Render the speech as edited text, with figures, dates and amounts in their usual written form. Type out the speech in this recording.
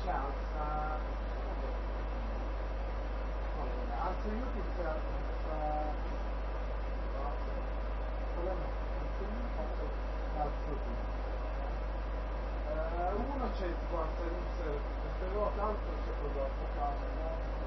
invece alza YouTube uno c'è tipo alza inizio però l'altro c'è quello focale